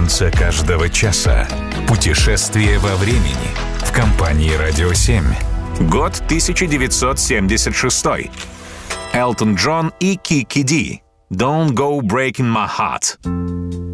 конце каждого часа. Путешествие во времени в компании «Радио 7». Год 1976. Элтон Джон и Кики Ди. «Don't go breaking my heart».